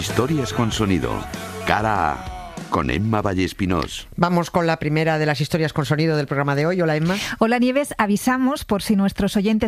Historias con sonido. Cara A. Con Emma Vallespinós. Vamos con la primera de las historias con sonido del programa de hoy. Hola, Emma. Hola, Nieves. Avisamos, por si nuestros oyentes